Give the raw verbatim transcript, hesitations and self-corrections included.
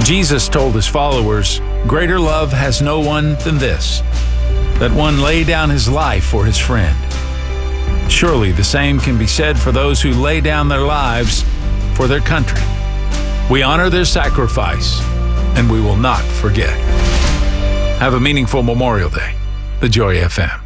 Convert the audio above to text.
Jesus told his followers, "Greater love has no one than this, that one lay down his life for his friend." Surely the same can be said for those who lay down their lives for their country. We honor their sacrifice, and we will not forget. Have a meaningful Memorial Day. The Joy F M.